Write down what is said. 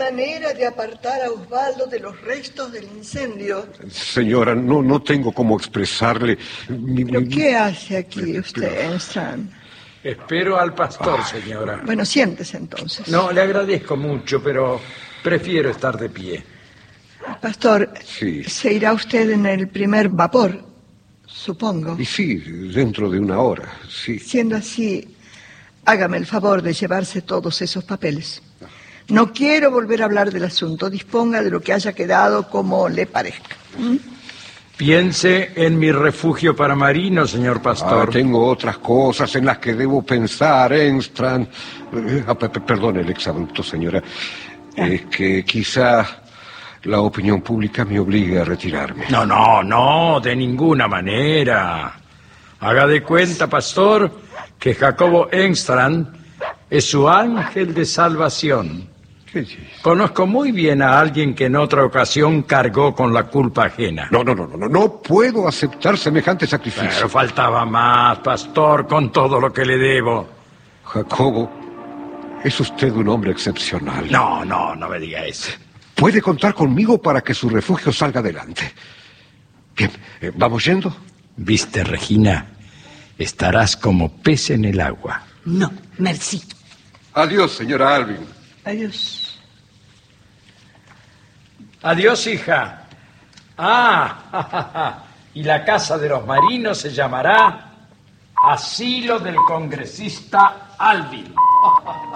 manera de apartar a Osvaldo de los restos del incendio. Señora, no tengo cómo expresarle... ¿Pero qué hace aquí usted, Engstrand? Espero al pastor, señora. Bueno, siéntese entonces. No, le agradezco mucho, pero prefiero estar de pie. Pastor, sí. Se irá usted en el primer vapor, supongo. Y sí, dentro de una hora, sí. Siendo así, hágame el favor de llevarse todos esos papeles. No quiero volver a hablar del asunto. Disponga de lo que haya quedado como le parezca. Piense en mi refugio para marinos, señor pastor. Tengo otras cosas en las que debo pensar, Engstrand. Perdone el exabrupto, señora. Es que quizá la opinión pública me obligue a retirarme. No, de ninguna manera. Haga de cuenta, pastor, que Jacobo Engstrand es su ángel de salvación. ¿Qué dice? Conozco muy bien a alguien que en otra ocasión cargó con la culpa ajena. No puedo aceptar semejante sacrificio. Pero faltaba más, pastor, con todo lo que le debo. Jacobo, es usted un hombre excepcional. No me diga eso. Puede contar conmigo para que su refugio salga adelante. Bien, ¿vamos yendo? Viste, Regina, estarás como pez en el agua. No, merci. Adiós, señora Alvin. Adiós. Adiós, hija. Y la casa de los marinos se llamará Asilo del Congresista Alvin.